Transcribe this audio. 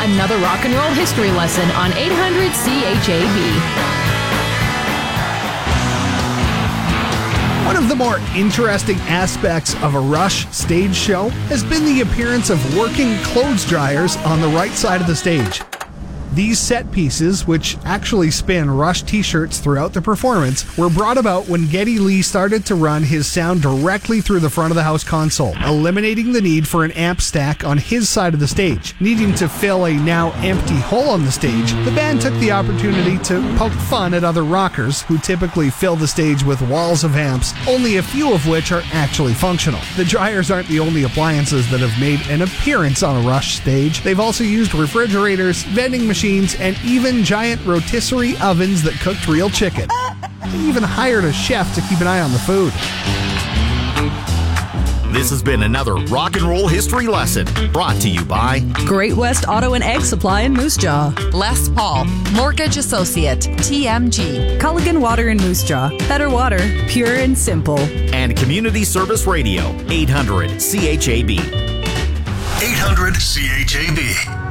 another rock and roll history lesson on 800 CHAB. One of the more interesting aspects of a Rush stage show has been the appearance of working clothes dryers on the right side of the stage. These set pieces, which actually spin Rush t-shirts throughout the performance, were brought about when Geddy Lee started to run his sound directly through the front of the house console, eliminating the need for an amp stack on his side of the stage. Needing to fill a now empty hole on the stage, the band took the opportunity to poke fun at other rockers who typically fill the stage with walls of amps, only a few of which are actually functional. The dryers aren't the only appliances that have made an appearance on a Rush stage. They've also used refrigerators, vending machines, and even giant rotisserie ovens that cooked real chicken. They even hired a chef to keep an eye on the food. This has been another Rock and Roll History Lesson brought to you by Great West Auto and Egg Supply in Moose Jaw, Les Paul, Mortgage Associate, TMG, Culligan Water in Moose Jaw, better water, pure and simple, and Community Service Radio, 800 CHAB. 800 CHAB.